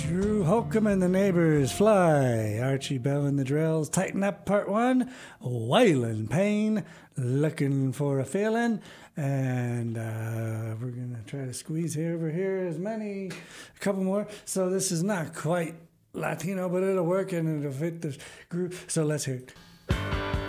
Drew Holcomb and the Neighbors Fly. Archie Bell and the Drills. Tighten Up Part 1. Waylon Payne. Looking for a Feeling. And we're going to try to squeeze here over here a couple more. So this is not quite Latino, but it'll work and it'll fit the group. So let's hear it.